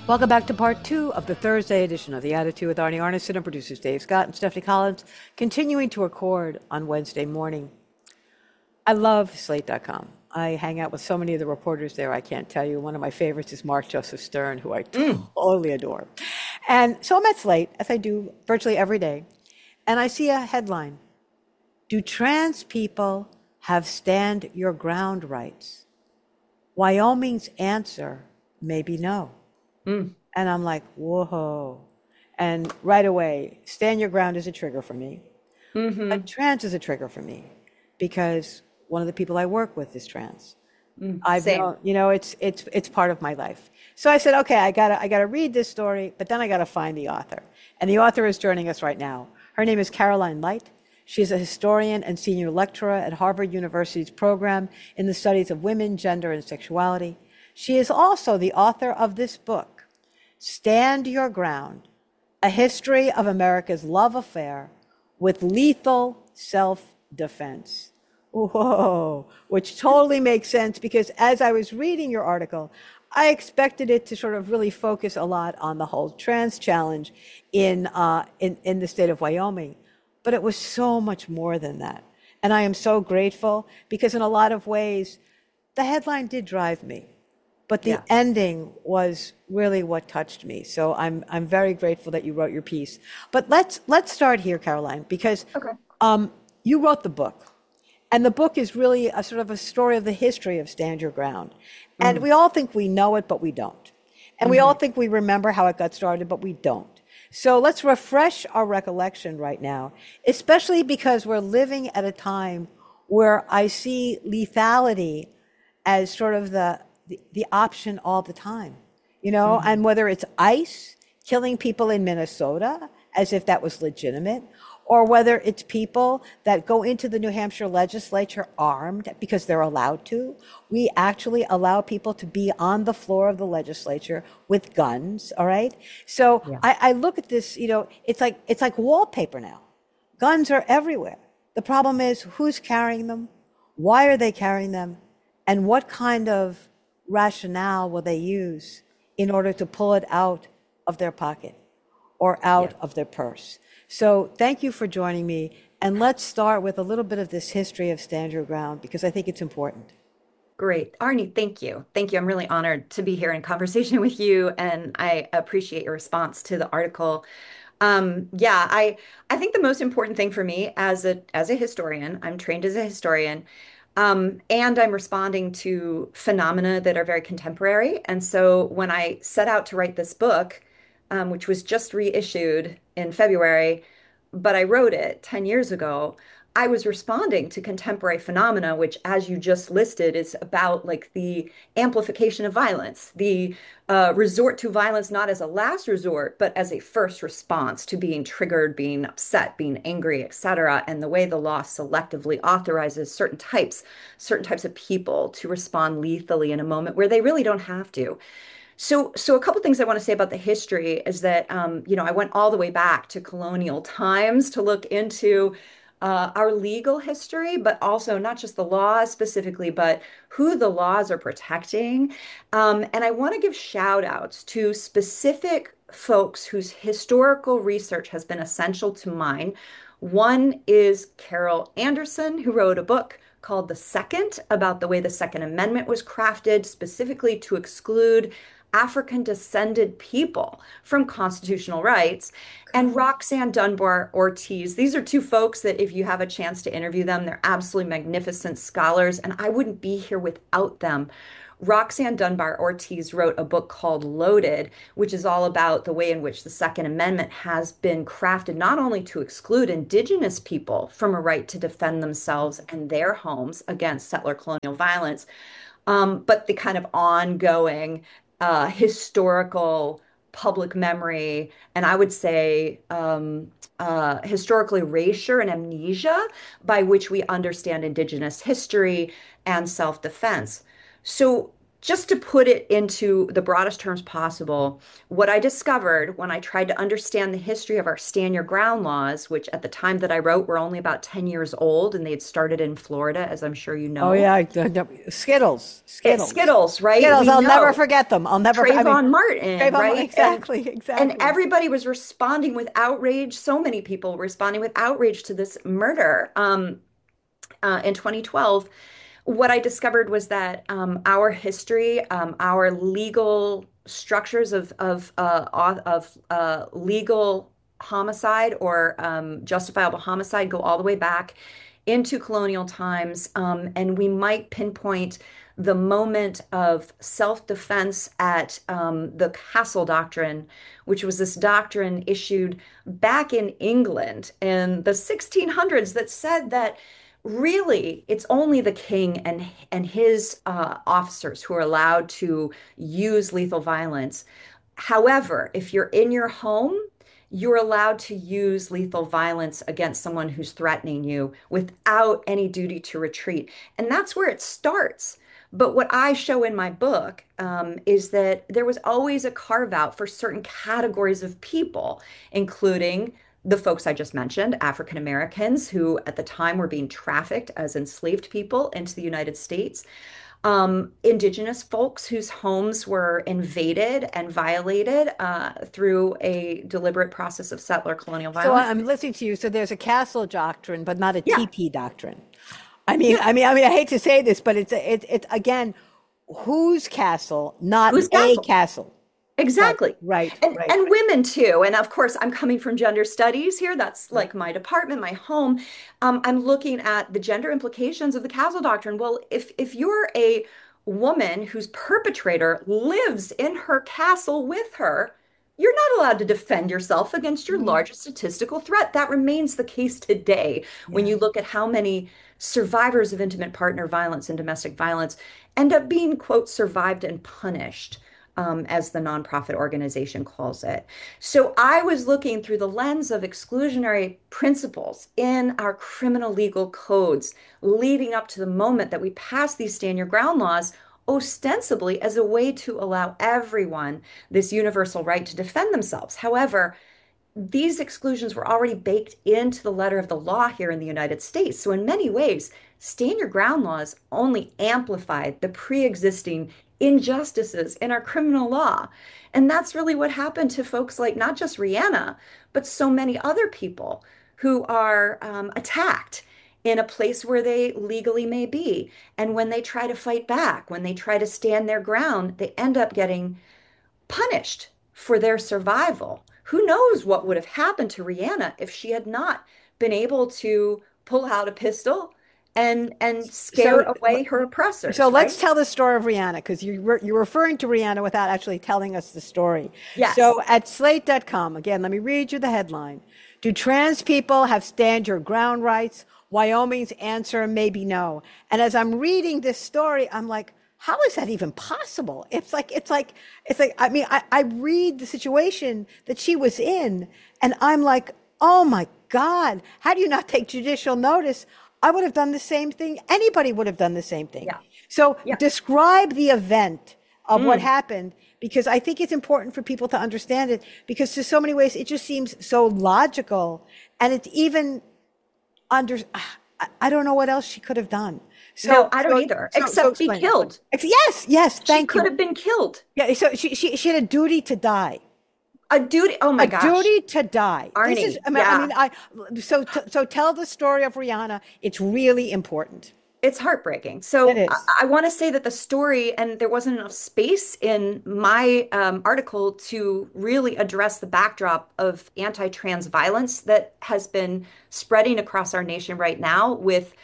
Welcome back to part two of the Thursday edition of The Attitude with Arnie Arnesen and producers Dave Scott and Stephanie Collins, continuing to record on Wednesday morning. I love Slate.com. I hang out with so many of the reporters there, I can't tell you. One of my favorites is Mark Joseph Stern, who I totally adore. And so I'm at Slate, as I do virtually every day, and I see a headline. Do trans people have stand your ground rights? Wyoming's answer may be no. And I'm like, whoa. And right away, stand your ground is a trigger for me. But trans is a trigger for me because one of the people I work with is trans. I've Same. known, it's part of my life. So I said, okay, I gotta read this story, but then I gotta find the author. And the author is joining us right now. Her name is Caroline Light. She is a historian and senior lecturer at Harvard University's program in the studies of women, gender, and sexuality. She is also the author of this book, Stand Your Ground, A History of America's Love Affair with Lethal Self-Defense. Whoa, which totally makes sense because as I was reading your article, I expected it to sort of really focus a lot on the whole trans challenge in the state of Wyoming. But it was so much more than that. And I am so grateful because in a lot of ways, the headline did drive me. But the Yeah. ending was really what touched me. So I'm very grateful that you wrote your piece. But let's start here, Caroline, because Okay. you wrote the book. And the book is really a sort of a story of the history of Stand Your Ground. And Mm. we all think we know it, but we don't. And we all hmm think we remember how it got started, but we don't. So let's refresh our recollection right now, especially because we're living at a time where I see lethality as sort of the option all the time, hmm and whether it's ICE killing people in Minnesota as if that was legitimate, or whether it's people that go into the New Hampshire legislature armed because they're allowed to. We actually allow people to be on the floor of the legislature with guns, all right? So Yeah. I look at this, it's like wallpaper now. Guns are everywhere. The problem is who's carrying them? Why are they carrying them? And what kind of rationale will they use in order to pull it out of their pocket or Yeah. out of their purse? So thank you for joining me. And let's start with a little bit of this history of Stand Your Ground because I think it's important. Great. Arnie, thank you. Thank you. I'm really honored to be here in conversation with you, and I appreciate your response to the article. I think the most important thing for me as a historian, I'm trained as a historian, and I'm responding to phenomena that are very contemporary. And so when I set out to write this book, which was just reissued in February, but I wrote it 10 years ago, I was responding to contemporary phenomena, which, as you just listed, is about like the amplification of violence, the resort to violence not as a last resort, but as a first response to being triggered, being upset, being angry, etc. And the way the law selectively authorizes certain types of people to respond lethally in a moment where they really don't have to. So a couple things I want to say about the history is that, I went all the way back to colonial times to look into our legal history, but also not just the laws specifically, but who the laws are protecting. And I want to give shout outs to specific folks whose historical research has been essential to mine. One is Carol Anderson, who wrote a book called The Second about the way the Second Amendment was crafted specifically to exclude African descended people from constitutional rights, and Roxanne Dunbar Ortiz. These are two folks that, if you have a chance to interview them, they're absolutely magnificent scholars, and I wouldn't be here without them. Roxanne Dunbar Ortiz wrote a book called Loaded, which is all about the way in which the Second Amendment has been crafted not only to exclude Indigenous people from a right to defend themselves and their homes against settler colonial violence, but the kind of ongoing historical public memory, and I would say historical erasure and amnesia by which we understand Indigenous history and self-defense. So just to put it into the broadest terms possible, what I discovered when I tried to understand the history of our stand your ground laws, which at the time that I wrote were only about 10 years old and they had started in Florida, as I'm sure you Oh know. yeah, Skittles, It's Skittles, Skittles, right? Skittles. We I'll never know forget them. I'll never. I mean, Trayvon Martin, Trayvon, right? exactly, And exactly. everybody was responding with outrage. So many people responding with outrage to this murder. In 2012, what I discovered was that our history, our legal structures of legal homicide or justifiable homicide go all the way back into colonial times, and we might pinpoint the moment of self-defense at the Castle Doctrine, which was this doctrine issued back in England in the 1600s that said that really, it's only the king and his officers who are allowed to use lethal violence. However, if you're in your home, you're allowed to use lethal violence against someone who's threatening you without any duty to retreat. And that's where it starts. But what I show in my book is that there was always a carve out for certain categories of people, including the folks I just mentioned, African Americans, who at the time were being trafficked as enslaved people into the United States, indigenous folks whose homes were invaded and violated through a deliberate process of settler colonial So violence. I'm listening to you. So there's a castle doctrine, but not a Yeah, TP doctrine. yeah. I hate to say this, but it's again, whose castle, not Whose a castle? castle. Right, Exactly. right, And right. and women too. And of course, I'm coming from gender studies here. That's Yeah. like my department, my home. I'm looking at the gender implications of the castle doctrine. Well, if you're a woman whose perpetrator lives in her castle with her, you're not allowed to defend yourself against your Mhm. largest statistical threat. That remains the case today when Yeah. you look at how many survivors of intimate partner violence and domestic violence end up being, quote, survived and punished as the nonprofit organization calls it. So I was looking through the lens of exclusionary principles in our criminal legal codes leading up to the moment that we passed these stand your ground laws, ostensibly as a way to allow everyone this universal right to defend themselves. However, these exclusions were already baked into the letter of the law here in the United States. So, in many ways, stand your ground laws only amplified the pre existing injustices in our criminal law. And that's really what happened to folks like not just Rihanna, but so many other people who are attacked in a place where they legally may be. And when they try to fight back, when they try to stand their ground, they end up getting punished for their survival. Who knows what would have happened to Rihanna if she had not been able to pull out a pistol and scare So away her so oppressors, let's right? tell the story of Rihanna because you're referring to Rihanna without actually telling us the story. Yes. So at slate.com, again, let me read you the headline. Do trans people have stand your ground rights? Wyoming's answer may be no. And as I'm reading this story, I'm like, how is that even possible? I read the situation that she was in, and I'm like, oh my God, how do you not take judicial notice? I would have done the same thing. Anybody would have done the same thing. Yeah. So Yeah. describe the event of what Mm. happened because I think it's important for people to understand it because to so many ways it just seems so logical and it's even under I don't know what else she could have done. No, I don't either, So except be explain. killed. Yes, yes, She thank could you. have been killed. Yeah, so she had a duty to die. A duty. Oh my A gosh. duty to die. This is Arnie. Yeah. so tell the story of Rihanna. It's really important. It's heartbreaking. It So is. I want to say that the story, and there wasn't enough space in my article to really address the backdrop of anti-trans violence that has been spreading across our nation right now, with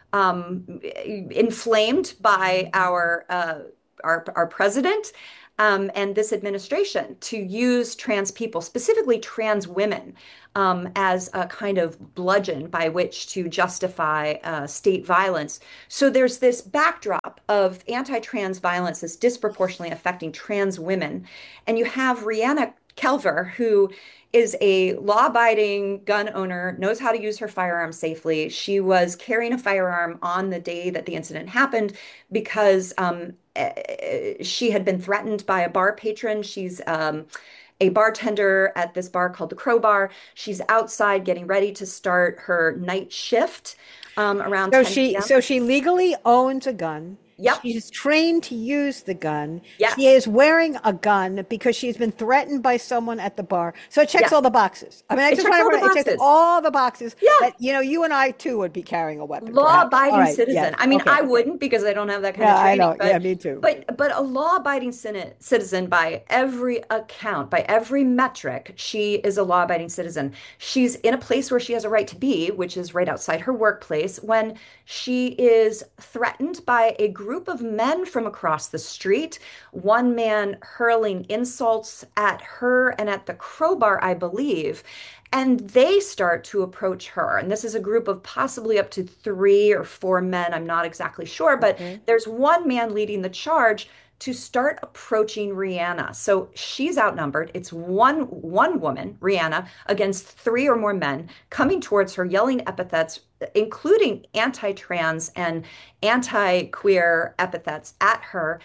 inflamed by our president and this administration to use trans people, specifically trans women, as a kind of bludgeon by which to justify state violence. So there's this backdrop of anti-trans violence that's disproportionately affecting trans women. And you have Rihanna Kelver, who is a law-abiding gun owner, knows how to use her firearm safely. She was carrying a firearm on the day that the incident happened because she had been threatened by a bar patron. She's a bartender at this bar called the Crowbar. She's outside getting ready to start her night shift around So 10 she p.m. so she legally owns a gun. Yep. She's trained to use the gun. She Yes. is wearing a gun because she's been threatened by someone at the bar. So it checks Yes. all the boxes. I mean, I It just checks want all the to it checks boxes. all the boxes Yeah. that you and I too would be carrying a weapon, perhaps. All Law-abiding right. Yes. citizen. I mean, Okay. I wouldn't because I don't have that kind Yeah, of I training, know. Yeah, me too. but a law-abiding citizen by every account, by every metric, she is a law-abiding citizen. She's in a place where she has a right to be, which is right outside her workplace, when she is threatened by a group of men from across the street, one man hurling insults at her and at the Crowbar, I believe. And they start to approach her. And this is a group of possibly up to 3 or 4 men. I'm not exactly sure, but Okay. there's one man leading the charge to start approaching Rihanna. So she's outnumbered. It's one woman, Rihanna, against 3 or more men coming towards her, yelling epithets, including anti-trans and anti-queer epithets at her.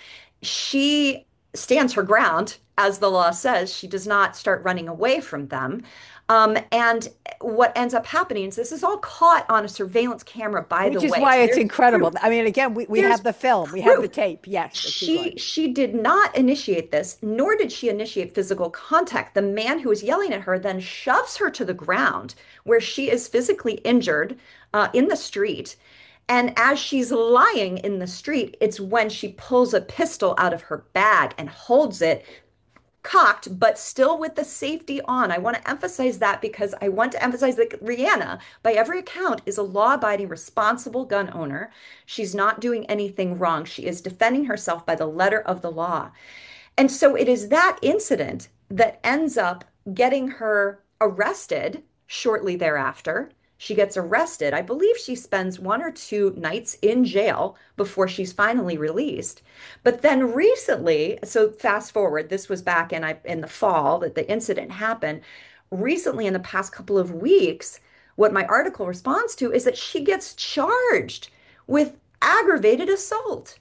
She stands her ground, as the law says. She does not start running away from them. And what ends up happening is this is all caught on a surveillance camera, by the Which is way. why So it's there's incredible. proof. I mean, again, we There's have the film, we have the proof. tape. Yes, but keep going. She did not initiate this, nor did she initiate physical contact. The man who was yelling at her then shoves her to the ground, where she is physically injured in the street. And as she's lying in the street, it's when she pulls a pistol out of her bag and holds it cocked, but still with the safety on. I want to emphasize that because I want to emphasize that Rihanna, by every account, is a law-abiding, responsible gun owner. She's not doing anything wrong. She is defending herself by the letter of the law. And so it is that incident that ends up getting her arrested shortly thereafter. She gets arrested. I believe she spends 1 or 2 nights in jail before she's finally released. But then recently, so fast forward, this was back in the fall that the incident happened. Recently, in the past couple of weeks, what my article responds to is that she gets charged with aggravated assault.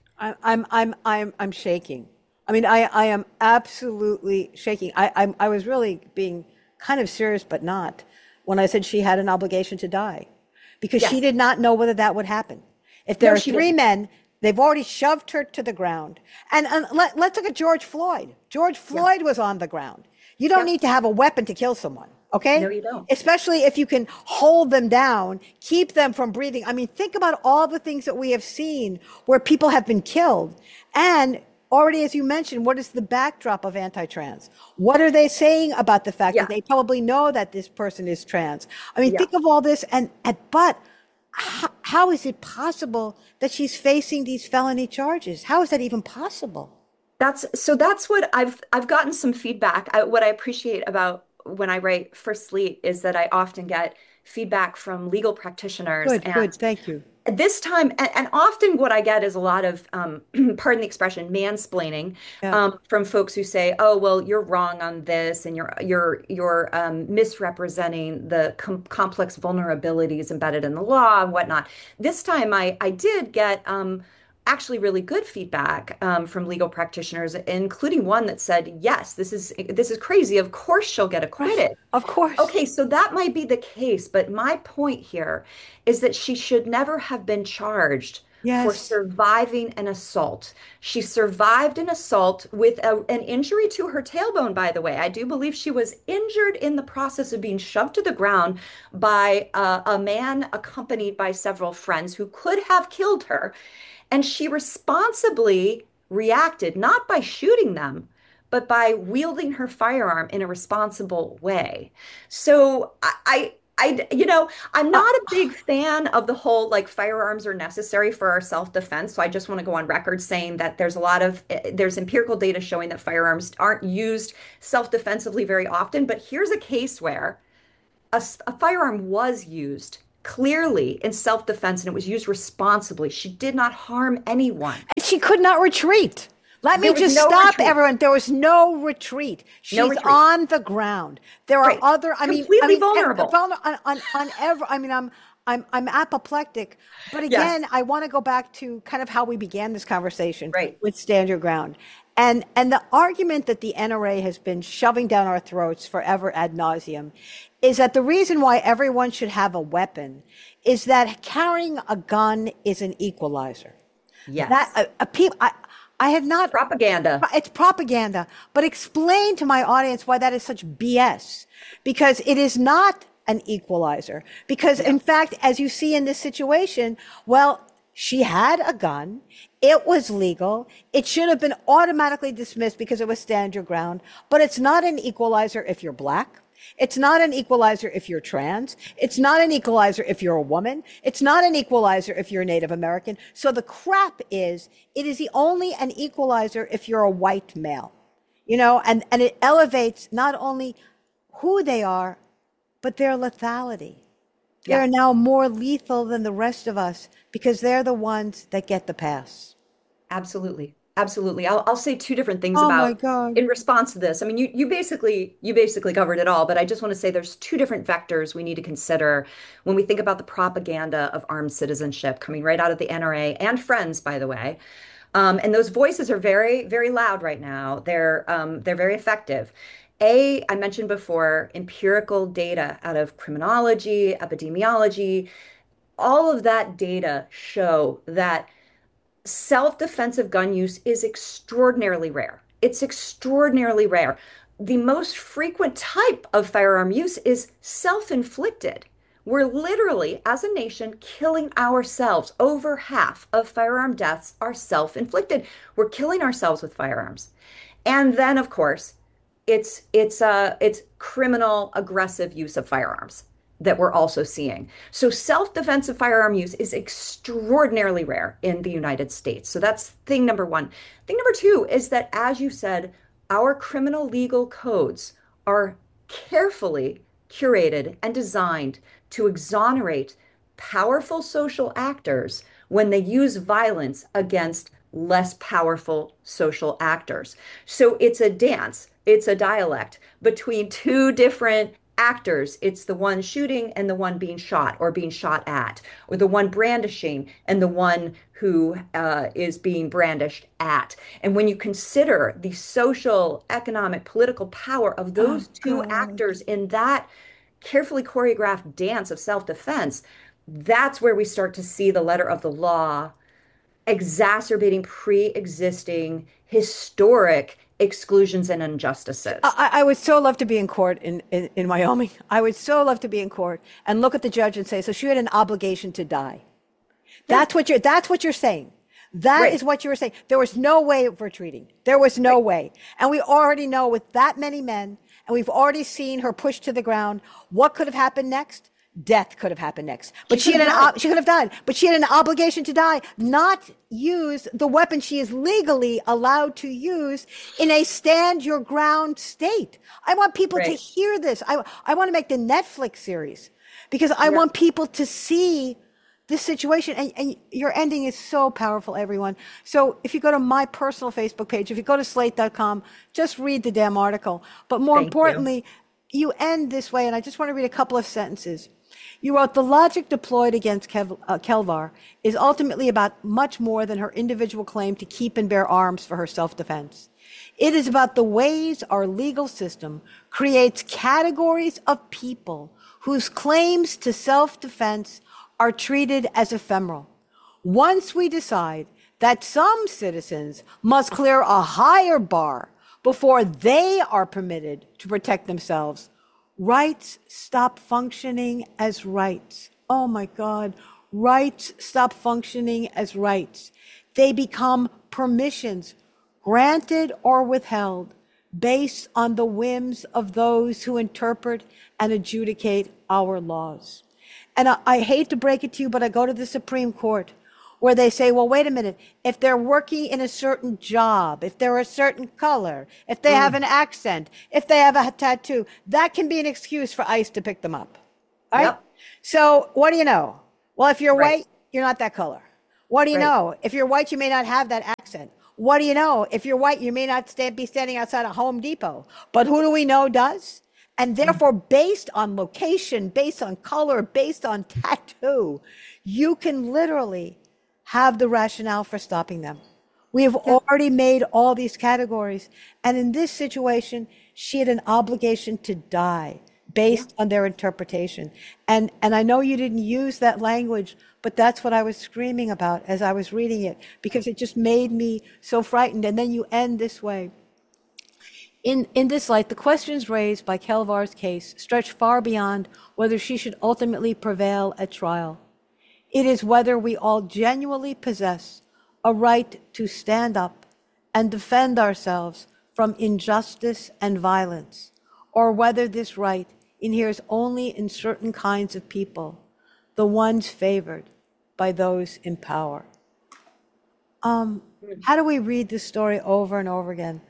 I'm shaking. I mean, I am absolutely shaking. I was really being kind of serious, but not when I said she had an obligation to die because she Yes. did not know whether that would happen. If there No, are she three didn't. men, they've already shoved her to the ground. And let's look at George Floyd. George Yeah. Floyd was on the ground. You don't Yep. need to have a weapon to kill someone. No, Okay. you don't. Especially if you can hold them down, keep them from breathing. I mean, think about all the things that we have seen where people have been killed. And already, as you mentioned, what is the backdrop of anti-trans? What are they saying about the fact Yeah. that they probably know that this person is trans? I mean, Yeah. think of all this but how is it possible that she's facing these felony charges? How is that even possible? That's what I've gotten some feedback. What I appreciate about when I write for Sleet is that I often get feedback from legal practitioners, Good, and good. Thank you. this time, and often what I get is a lot of, pardon the expression, mansplaining Yeah. from folks who say, "Oh, well, you're wrong on this, and you're misrepresenting the complex vulnerabilities embedded in the law and whatnot." This time, I did get actually really good feedback from legal practitioners, including one that said, "Yes, this is crazy. Of course, she'll get Right. acquitted." Of course. Okay, so that might be the case, but my point here is that she should never have been charged for Yes. surviving an assault. She survived an assault with an injury to her tailbone, by the way. I do believe she was injured in the process of being shoved to the ground by a man accompanied by several friends who could have killed her. And she responsibly reacted, not by shooting them, but by wielding her firearm in a responsible way. So I'm Uh, not a big fan of the whole like firearms are necessary for our self-defense. So I just want to go on record saying that there's empirical data showing that firearms aren't used self-defensively very often. But here's a case where a firearm was used clearly in self-defense and it was used responsibly. She did not harm anyone. she could not retreat. Let me There was just no stop retreat. everyone. There was no retreat. No She's retreat. on the ground. There are Right. other, Completely and vulnerable. on every, I mean, I'm apoplectic. But Yes, again, I want to go back to kind of how we began this conversation right. with Stand Your Ground. And the argument that the NRA has been shoving down our throats forever ad nauseum is that the reason why everyone should have a weapon is that carrying a gun is an equalizer. That Yes. I have not. Propaganda. It's propaganda, but explain to my audience why that is such BS. Because it is not an equalizer. Because Yeah. in fact, as you see in this situation, well, she had a gun. It was legal. It should have been automatically dismissed because it was stand your ground. But it's not an equalizer if you're black. It's not an equalizer if you're trans. It's not an equalizer if you're a woman. It's not an equalizer if you're Native American. So the crap is, it is the only an equalizer if you're a white male, and it elevates not only who they are, but their lethality. Yeah. They're now more lethal than the rest of us because they're the ones that get the pass. Absolutely. Absolutely. I'll say two different things Oh my about God. in response to this. I mean, you basically covered it all, but I just want to say there's two different vectors we need to consider when we think about the propaganda of armed citizenship coming right out of the NRA and Friends, by the way. And those voices are very, very loud right now. They're very effective. I mentioned before, empirical data out of criminology, epidemiology, all of that data show that self-defensive gun use is extraordinarily rare. It's extraordinarily rare. The most frequent type of firearm use is self-inflicted. We're literally, as a nation, killing ourselves. Over half of firearm deaths are self-inflicted. We're killing ourselves with firearms. And then, of course, it's criminal aggressive use of firearms that we're also seeing. So self-defensive firearm use is extraordinarily rare in the United States. So that's thing number one. Thing number two is that, as you said, our criminal legal codes are carefully curated and designed to exonerate powerful social actors when they use violence against less powerful social actors. So it's a dance, it's a dialect between two different actors. It's the one shooting and the one being shot or being shot at, or the one brandishing and the one who is being brandished at. And when you consider the social, economic, political power of Oh those two God. actors in that carefully choreographed dance of self-defense, that's where we start to see the letter of the law exacerbating pre-existing historic exclusions and injustices. I would so love to be in court in Wyoming. I would so love to be in court and look at the judge and say, so she had an obligation to die. Yeah, That's what you're saying. That right, is what you were saying. There was no way of retreating. There was no right. way. And we already know with that many men, and we've already seen her pushed to the ground, what could have happened next? Death could have happened next. She But could have died. she could have died. But she had an obligation to die, not use the weapon she is legally allowed to use in a stand your ground state. I want people to Right. hear this. I want to make the Netflix series because I Yeah. want people to see this situation. And your ending is so powerful, everyone. So if you go to my personal Facebook page, if you go to slate.com, just read the damn article. But more Thank you. importantly, you end this way, and I just want to read a couple of sentences. You wrote, the logic deployed against Kelvar is ultimately about much more than her individual claim to keep and bear arms for her self-defense. It is about the ways our legal system creates categories of people whose claims to self-defense are treated as ephemeral. Once we decide that some citizens must clear a higher bar before they are permitted to protect themselves, rights stop functioning as rights. Oh my God. Rights stop functioning as rights. They become permissions, granted or withheld, based on the whims of those who interpret and adjudicate our laws. And I hate to break it to you, but I go to the Supreme Court where they say, well, wait a minute, if they're working in a certain job, if they're a certain color, if they have Mm. an accent, if they have a tattoo, that can be an excuse for ICE to pick them up. All right? Yep. So what do you know? Well, if you're Right. white, you're not that color. What do you Right. know? If you're white, you may not have that accent. What do you know? If you're white, you may not be standing outside a Home Depot. But who do we know does? And therefore, based on location, based on color, based on tattoo, you can literally have the rationale for stopping them. We have already made all these categories. And in this situation, she had an obligation to die Yeah. based on their interpretation. And I know you didn't use that language, but that's what I was screaming about as I was reading it, because it just made me so frightened. And then you end this way. In this light, the questions raised by Kelvar's case stretch far beyond whether she should ultimately prevail at trial. It is whether we all genuinely possess a right to stand up and defend ourselves from injustice and violence, or whether this right inheres only in certain kinds of people, the ones favored by those in power. How do we read this story over and over again?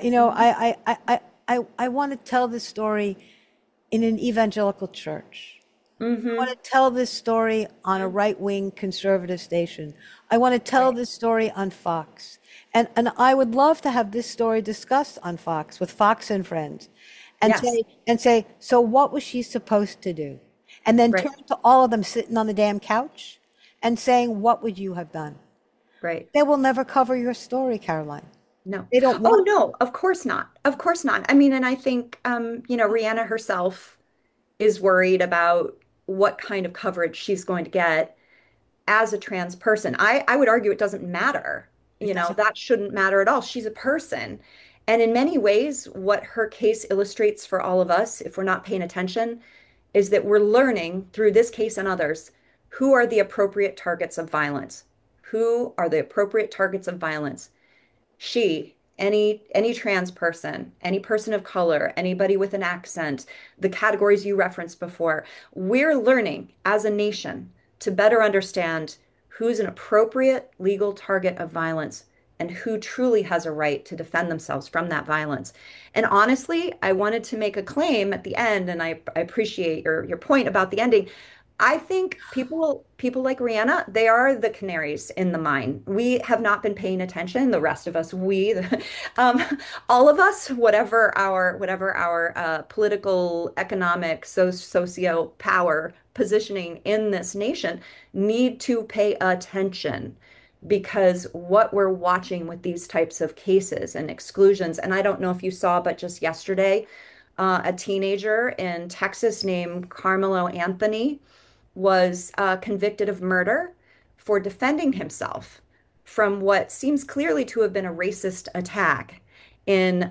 I want to tell this story in an evangelical church. I want to tell this story on a right-wing conservative station. I want to tell this story on Fox. And I would love to have this story discussed on Fox with Fox and Friends and say, so what was she supposed to do? And then turn to all of them sitting on the damn couch and saying, what would you have done? Right. They will never cover your story, Caroline. No. They don't Oh, want. no, of course not. Of course not. I mean, and I think, Rihanna herself is worried about what kind of coverage she's going to get as a trans person. I would argue it doesn't matter. It doesn't. That shouldn't matter at all. She's a person. And in many ways, what her case illustrates for all of us, if we're not paying attention, is that we're learning through this case and others who are the appropriate targets of violence. Who are the appropriate targets of violence? She, any trans person, any person of color, anybody with an accent, the categories you referenced before, we're learning as a nation to better understand who's an appropriate legal target of violence and who truly has a right to defend themselves from that violence. And honestly, I wanted to make a claim at the end, and I appreciate your point about the ending. I think people like Rihanna, they are the canaries in the mine. We have not been paying attention. The rest of us, um, all of us, whatever our political, economic, socio power positioning in this nation, need to pay attention because what we're watching with these types of cases and exclusions, and I don't know if you saw, but just yesterday, a teenager in Texas named Carmelo Anthony was convicted of murder for defending himself from what seems clearly to have been a racist attack in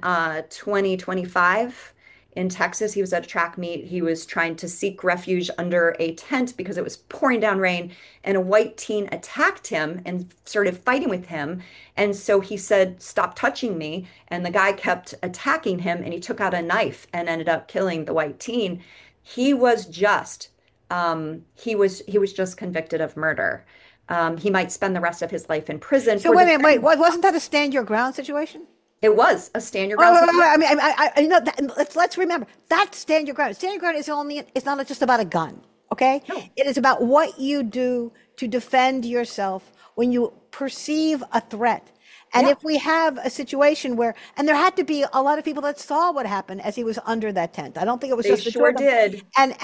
2025 in Texas. He was at a track meet. He was trying to seek refuge under a tent because it was pouring down rain, and a white teen attacked him and started fighting with him. And so he said, "Stop touching me." And the guy kept attacking him, and he took out a knife and ended up killing the white teen. He was just he was just convicted of murder. He might spend the rest of his life in prison So for wait a minute, defending. wasn't that a stand your ground situation? It was a stand your Oh, ground wait, wait, wait, situation. I mean, let's remember that stand your ground. Stand your ground is only, it's not just about a gun, okay? No, It is about what you do to defend yourself when you perceive a threat. And yeah, if we have a situation where, and there had to be a lot of people that saw what happened as he was under that tent. I don't think it was they just the two sure of them. did.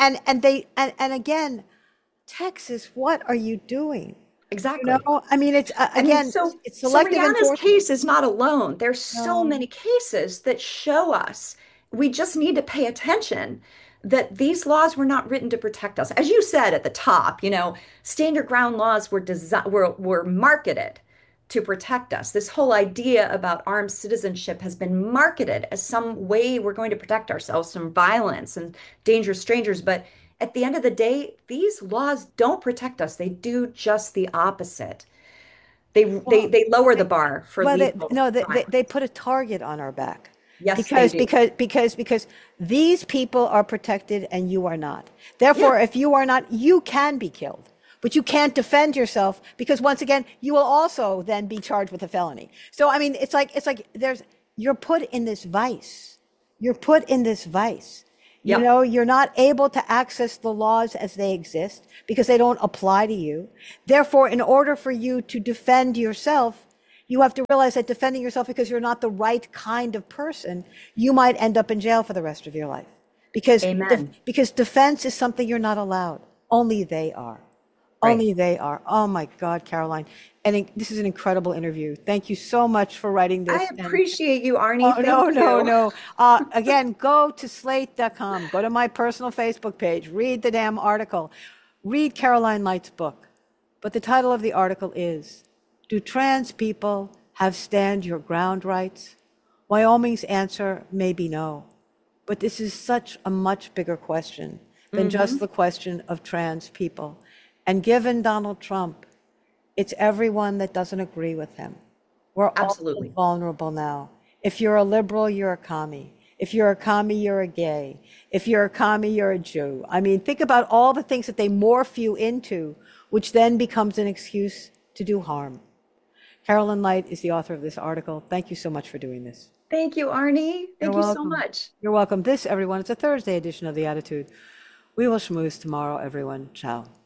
And again, Texas, what are you doing? You Exactly. know, I mean, it's I mean, again, so it's so selective Rihanna's enforcement. case is not alone. There's so No. many cases that show us we just need to pay attention that these laws were not written to protect us. As you said at the top, stand your ground laws were marketed to protect us. This whole idea about armed citizenship has been marketed as some way we're going to protect ourselves from violence and dangerous strangers. But at the end of the day, these laws don't protect us. They do just the opposite. They they Well, they lower the bar for well, lethal no, they violence. put a target on our back Yes, they because do. these people are protected and you are not. Yeah, Therefore, if you are not, you can be killed, but you can't defend yourself because once again, you will also then be charged with a felony. So I mean, it's like you're put in this vice. You're put in this vice. You yep. know, you're not able to access the laws as they exist because they don't apply to you. Therefore, in order for you to defend yourself, you have to realize that defending yourself because you're not the right kind of person, you might end up in jail for the rest of your life. Amen. because defense is something you're not allowed. Only they are. Right. Only they are. Oh my God, Caroline. And this is an incredible interview. Thank you so much for writing I this. And appreciate you, Arnie. oh, no, Thank no, you. no. Again, go to slate.com, go to my personal Facebook page, read the damn article, read Caroline Light's book. But the title of the article is, Do Trans People Have Stand Your Ground Rights? Wyoming's answer may be no. But this is such a much bigger question than just Hmm. the question of trans people. And given Donald Trump, it's everyone that doesn't agree with him. We're all Absolutely. vulnerable now. If you're a liberal, you're a commie. If you're a commie, you're a gay. If you're a commie, you're a Jew. I mean, think about all the things that they morph you into, which then becomes an excuse to do harm. Carolyn Light is the author of this article. Thank you so much for doing this. Thank you, Arnie. You're Thank you so welcome. much. You're welcome. This, everyone, is a Thursday edition of The Attitude. We will schmooze tomorrow, everyone. Ciao.